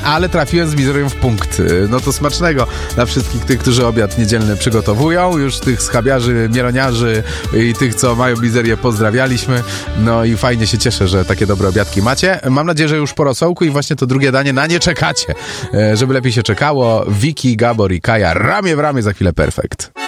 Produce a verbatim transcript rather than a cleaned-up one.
ale trafiłem z mizerią w punkt. No to smacznego dla wszystkich tych, którzy obiad niedzielny przygotowują. Już tych schabiarzy, mieloniarzy i tych, co mają mizerię, pozdrawialiśmy. No i fajnie się cieszę, że takie dobre obiadki macie. Mam nadzieję, że już po rosołku i właśnie to drugie danie na nie czekacie. Żeby lepiej się czekało. Wiki, Gabor i Kaja ramię w ramię za chwilę perfekt.